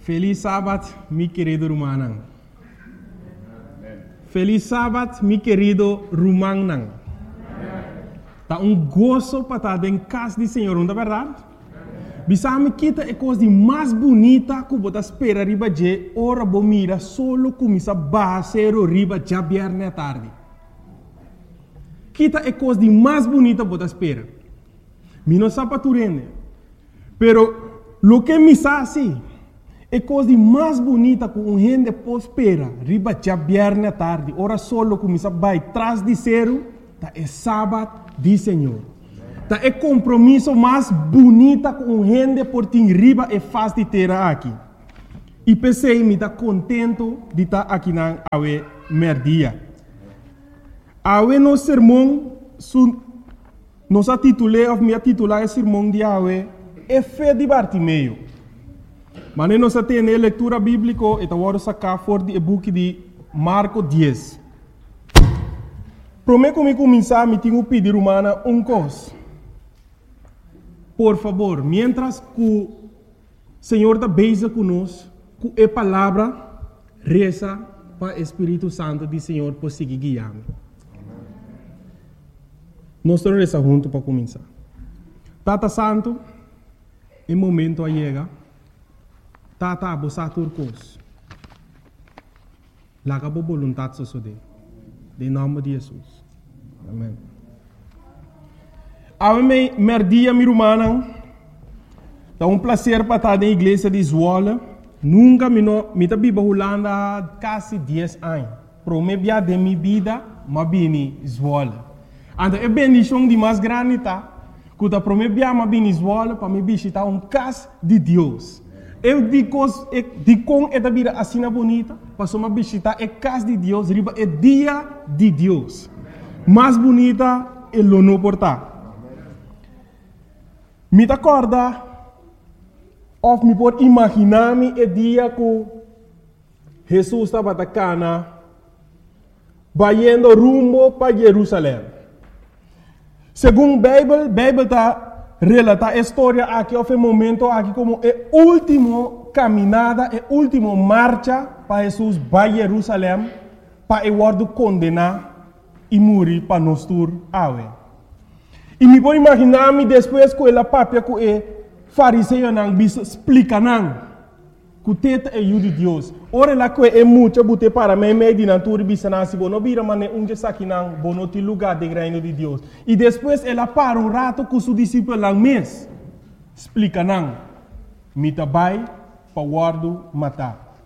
Feliz sábado, mi querido Rumanang. Feliz sábado, mi querido Rumanang. Tá gozo para estar em casa do Senhor, não é verdade? Bisame kita é coisa mais bonita que você espera riba de ora bomira solo começa a baixar riba já viernes à tarde. Kita é coisa mais bonita que você espera. Mi não sabe tu rende. Pero lo que me sabe é coisa mais bonita que gente pode esperar riba já viernes à tarde. Ora solo começa a baixar atrás de zero, tá é sábado do Senhor. Tá é compromisso mais bonita com gente por ter riba e faz de ter aqui. E pensei me tá contento de estar aqui na awe merdia. Awe no sermão nos titulei ou me titular o sermão de awe é fé de Bartimeu. Mas nós temos a leitura bíblica e agora sacar fora do book de Marcos 10. Prometo que começar me tenho pedir humana coisa. Por favor, mientras que o Senhor está beija conosco, com a palavra, reza para o Espírito Santo do Senhor por seguir guiando. Nós estamos rezando juntos para começar. Tata Santo, em momento a chega, Tata a bossa turcos. Laga a vontade só em nome de Jesus. Amém. A mim, merdia, minha irmã, é prazer para estar na igreja de Zwolle. Nunca me vi Holanda quase 10 anos. Para mim, de minha vida, mas vim Zwolle. Então, é bendição de mais grande, tá? Quando para mim, eu vim Zwolle, para me visitar casa de Deus. Eu digo com esta vida assim bonita, para me visitar a casa de Deus, é dia de Deus. Mais bonita é o não portar. Me acorda, ou me pode imaginar-me o dia que Jesus estava na Cana, indo rumo para Jerusalém. Segundo a Bíblia está relata a história aqui, houve um momento aqui como a última caminhada, a última marcha para Jesus para Jerusalém, para o word condenar e morrer para nós tur awe. E me pode imaginar-me depois que ela papia que o fariseu não explica não que o teto é o de Deus. Ora lá que é muito bote para mim meio de natura bisana se bono bira mane onde saque não bono te lugar de reino de Deus. E depois ela para um rato com seu discípulo lá mês explica não me tabai para guardo matar.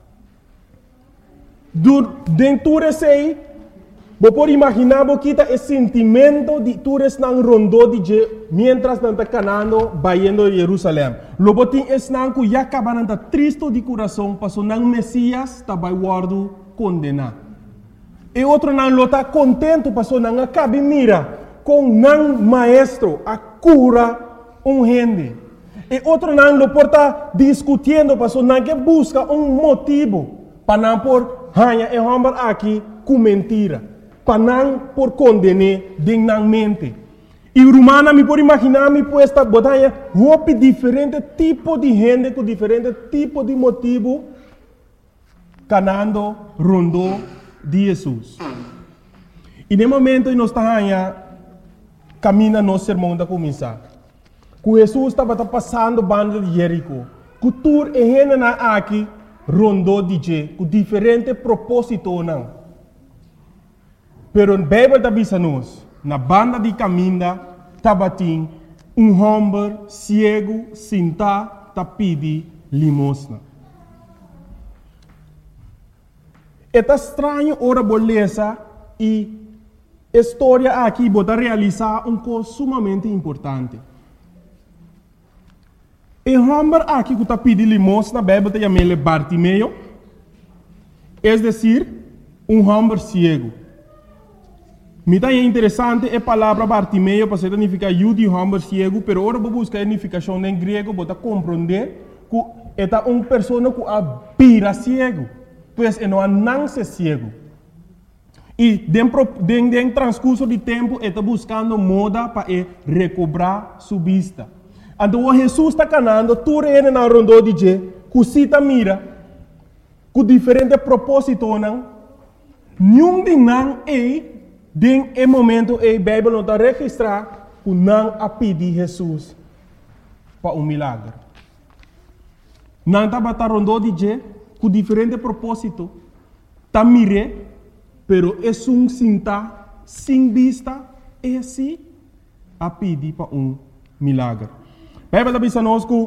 Dentro desse você pode imaginar que o sentimento de todos não rondou de mientras não está canando, indo a Jerusalém. Logo tem esse não que já acaba não triste de coração, passou não Messias está vai guardo condenar. E outro não está contente, passou não acaba mira com não maestro a cura gente. E outro não lo porta discutindo, passou não que busca motivo para não por hanha e homem aqui com mentira. Para não por condenar dignamente. E o romano me pode imaginar me puesta botanha roupa diferente tipo de gente com diferente tipo de motivo canando rondou de Jesus. E no momento nós estamos caminhando no sermão da começar. Que Jesus estava passando banda de Jerico. Que tur e gente na aqui rondou de je com diferente propósito não. Pero a Bíblia está dizendo na banda de caminho, estava homem cego, sentado, a pedir limosna. É estranho, ora, beleza, e a história aqui pode realizar coisa sumamente importante. O homem aqui que está pedindo limosna, a Bíblia está chamando Bartimeu, é decir, homem cego. Me é interessante a palavra Bartimeu para significar de homem cego, pero agora vou buscar a significação em grego para compreender que é uma pessoa que vira cego, pois não nasce cego. E dentro do transcurso de tempo está buscando moda para recobrar sua vista. Então Jesus está canando, tu reina na rondô de je, que cita mira, com diferente propósito, não? Nenhum de não den e momento a Bíblia não está registrar que não a pedir Jesus para milagre. Não está batendo de je com diferente propósito. Tá mire, pero é cinta sem vista é assim a pedir para milagre. A Bíblia diz a nós que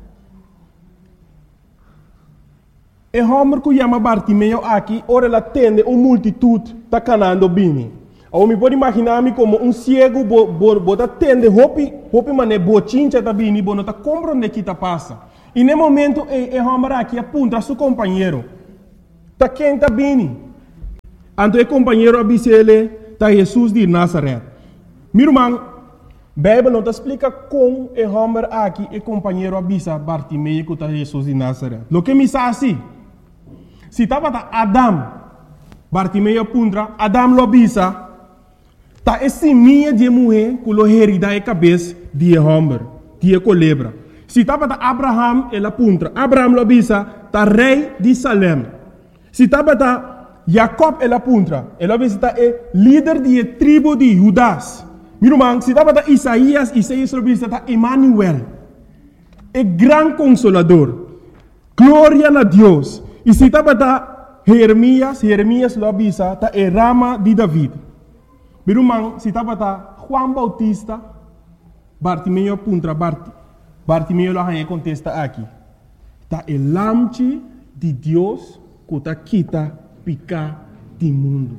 o homem que chama Bartimeu aqui, ora ele atende uma multitude está canando bem. Eu me pode imaginar-me como cego, bota atende, hopi mané bochincha tá bem, não está compreendendo o que está passa. E no momento o homem aqui aponta a seu companheiro, tá quem tá bem. Então o companheiro avisa ele, tá Jesus de Nazaré. Meu irmão, a Bíblia não explica como o homem aqui, o companheiro avisa Bartimeu que tá Jesus de Nazaré. O que me sabe assim? Se estava Adam, Bartimeu apunta, Adam lo avisa, tá esse minha de mulher que lo herida a cabeça de homem, de culebra. Se estava Abraham, ele apunta, Abraham lo avisa, tá rei de Salem. Se estava Jacob, ele apunta, ele avisa, tá líder de tribo de Judas. Meu irmão, se estava Isaías lo avisa, tá Emmanuel, o grande consolador, glória a Deus. E se estava Jeremias lo avisa, está a rama de David. Meu irmão, se estava Juan Bautista, Bartimeu apunta, Bartimeu lo contesta aqui. Está o lamche de Deus que está quita picar do mundo.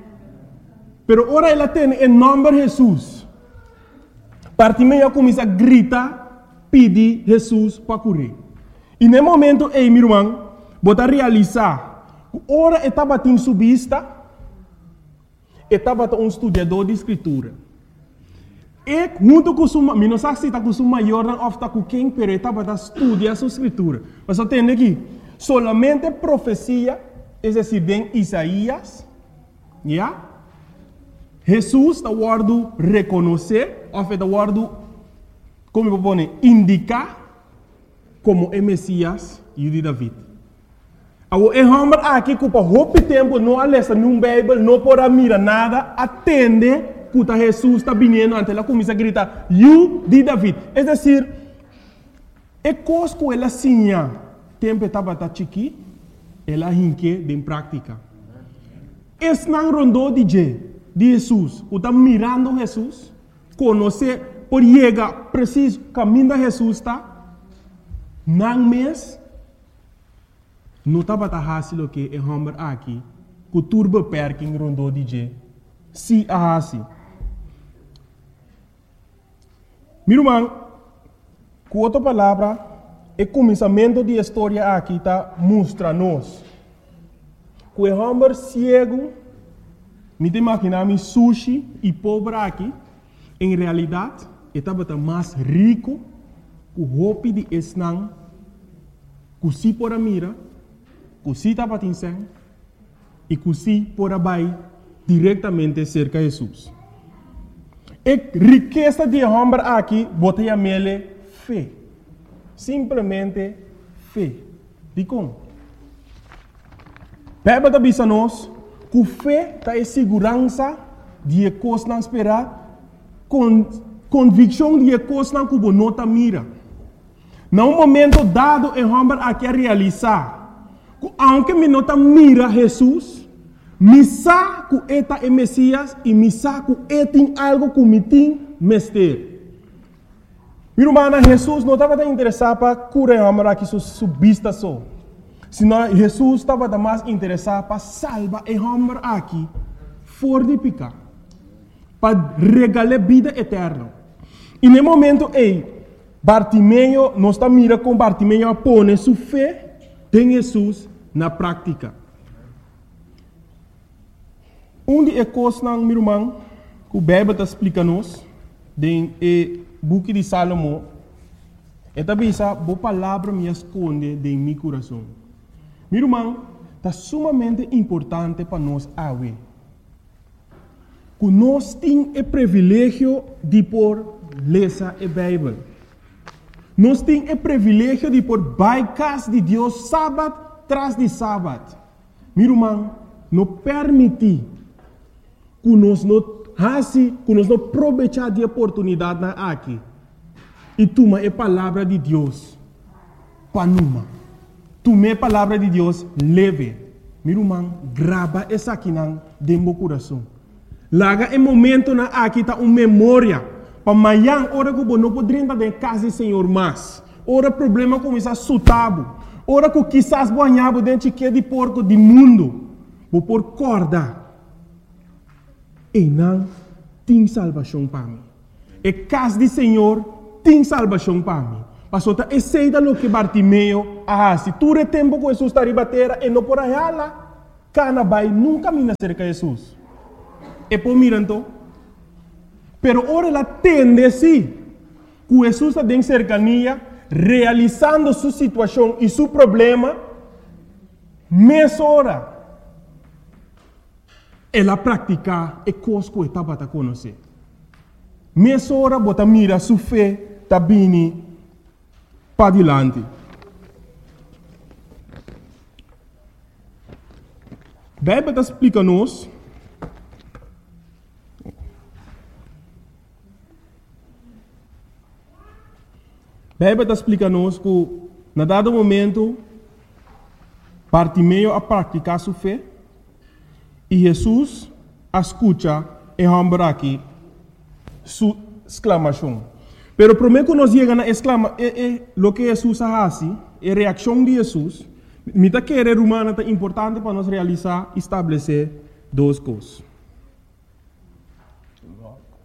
Pero ora ele tem o nome de Jesus. Bartimeu começa a gritar, pedir Jesus para curar. E no momento, meu irmão, bota realizar, ora estava em subista, estava estudador de escritura. E junto com sua, não sei se está com sua maior ou está com quem, pero estava estudando sua escritura. Mas eu tenho aqui, solamente profecia, é decir, bem Isaías, já? Jesus está guardando reconhecer, ou está guardando, como eu vou indicar, como o Messias e o de David. O homem aqui que por muito tempo não alessa num Bíblia, não pode mirar nada, atende que Jesus está vindo, antes ela começa a gritar, "You de David". É decir, é coisa que ela sinha, tempo estava chiqui, ela hinque em prática. Esse não rondou de Jesus, o está mirando Jesus, conhecer, por chegar preciso, caminho de Jesus está, não mês, não estava fácil que o homem aqui, que o turbo perking rondou de se a assim. Meu irmão, com outra palavra, o começamento da história aqui está mostra-nos que o homem cego, me imaginar sushi e pobre aqui, em realidade, estava mais rico que o roupa de esnang, que se por a mira, que se estava atingindo e que se por a vai diretamente cerca de Jesus. A riqueza de homem aqui, bota a mele fé. Simplesmente fé. De como? A Bíblia diz a nós que fé está em segurança de coisas não esperar, convicção de coisas não que não está mira. Num momento dado, o homem aqui a realizar, que aunque me não está mira Jesus, me sabe que eta é Messias e me sabe que é tem algo que me tem mestre. Meu irmão, Jesus não estava interessado para curar o homem aqui sua vista só. Senão Jesus estava mais interessado para salvar o homem aqui fora de pecar, para regalar vida eterna. E no momento Bartimeu, não está mirando com Bartimeu a pôr sua fé em Jesus na prática. De coisas, meu irmão, que a Bíblia explica-nos, no book de Salomão, é também essa boa palavra me esconde em meu coração. Meu irmão, está sumamente importante para nós ver que nós temos o privilégio de ler a Bíblia. Nós temos o privilégio de por by casa de Deus sábado tras de sábado. Meu irmão, não permite que nós não aproveitar de oportunidade na aqui. E toma a palavra de Deus para numa. Toma a palavra de Deus leve. Meu irmão, grava essa aqui dentro do coração. Laga em momento na aqui tá uma memória. Para amanhã, hora que não poderia estar em casa do Senhor mais. Hora problema começa a sutabo. Hora que quizás banhava dentro de porco do mundo. Vou por corda. E não tem salvação para mim. E casa do Senhor tem salvação para mim. Pastor, é seida lo que Bartimeu se tu é tempo que Jesus está ribatera e não por aí lá, cana vai nunca mina cerca de Jesus. E por miranto, pero ora ela tende sim, que Jesus está em cercania, realizando sua situação e seu problema, mesma hora. Ela pratica e coisa que estava a conhecer. Mesma hora, bota mira sua fé, está vindo para adiante. A Bíblia explica-nos que, na dado momento, Bartimeu a praticar sua fé e Jesus escuta e ambra aqui sua exclamação. Pero primeiro que nós chegamos a o que Jesus faz, a reação de Jesus, me está querendo humana é importante para nós realizar e estabelecer duas coisas.